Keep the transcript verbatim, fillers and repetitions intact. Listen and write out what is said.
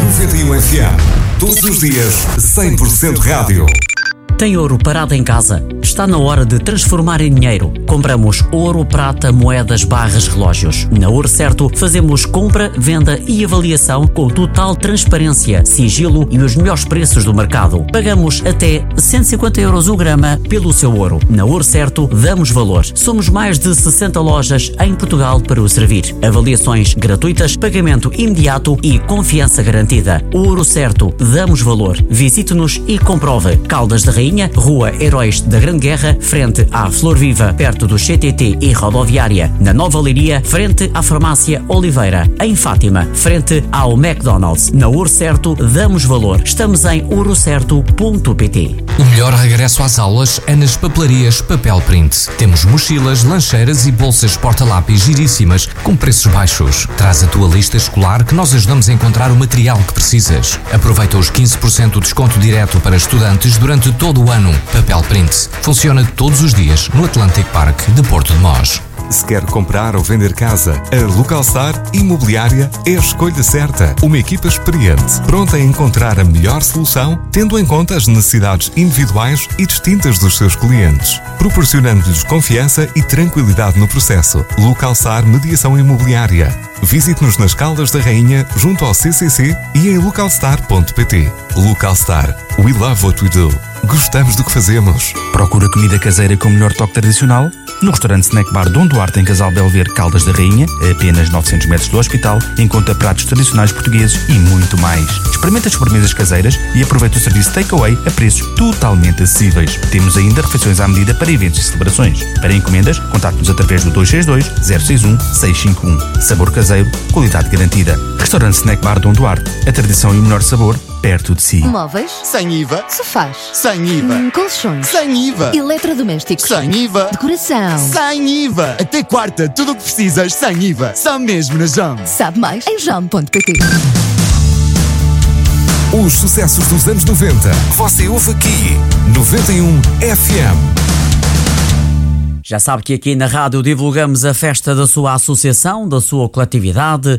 noventa e um F M. Todos os dias, cem por cento rádio. Tem ouro parado em casa? Está na hora de transformar em dinheiro. Compramos ouro, prata, moedas, barras, relógios. Na Ouro Certo, fazemos compra, venda e avaliação com total transparência, sigilo e os melhores preços do mercado. Pagamos até cento e cinquenta euros o grama pelo seu ouro. Na Ouro Certo, damos valor. Somos mais de sessenta lojas em Portugal para o servir. Avaliações gratuitas, pagamento imediato e confiança garantida. Ouro Certo, damos valor. Visite-nos e comprove. Caldas da Rainha, Rua Heróis da Grande Guerra, frente à Flor Viva, perto do C T T e rodoviária. Na Nova Leiria, frente à Farmácia Oliveira. Em Fátima, frente ao McDonald's. Na Ouro Certo, damos valor. Estamos em ouro certo ponto pt. O melhor regresso às aulas é nas papelarias Papel Print. Temos mochilas, lancheiras e bolsas porta-lápis giríssimas com preços baixos. Traz a tua lista escolar que nós ajudamos a encontrar o material que precisas. Aproveita os quinze por cento de desconto direto para estudantes durante todo o ano. Papel Print. Funciona todos os dias no Atlantic Park de Porto de Mós. Se quer comprar ou vender casa, a Localstar Imobiliária é a escolha certa. Uma equipa experiente, pronta a encontrar a melhor solução, tendo em conta as necessidades individuais e distintas dos seus clientes, proporcionando-lhes confiança e tranquilidade no processo. Localstar Mediação Imobiliária. Visite-nos nas Caldas da Rainha, junto ao C C C e em localstar ponto pt. Localstar. We love what we do. Gostamos do que fazemos. Procura comida caseira com o melhor toque tradicional? No restaurante Snack Bar Dom Duarte, em Casal Belver, Caldas da Rainha, a apenas novecentos metros do hospital, encontra pratos tradicionais portugueses e muito mais. Experimenta as sobremesas caseiras e aproveita o serviço takeaway a preços totalmente acessíveis. Temos ainda refeições à medida para eventos e celebrações. Para encomendas, contacte-nos através do dois seis dois, zero seis um, seis cinco um. Sabor caseiro, qualidade garantida. Restaurante Snack Bar Dom Duarte, a tradição e o melhor sabor perto de si. Móveis? Sem I V A. Sofás? Sem I V A. Hum, colchões? Sem I V A. Eletrodomésticos? Sem I V A. Decoração? Sem I V A. Até quarta, tudo o que precisas sem I V A. Só mesmo na Jam. Sabe mais em jam ponto pt. Os sucessos dos anos noventa. Você ouve aqui, noventa e um F M. Já sabe que aqui na rádio divulgamos a festa da sua associação, da sua coletividade,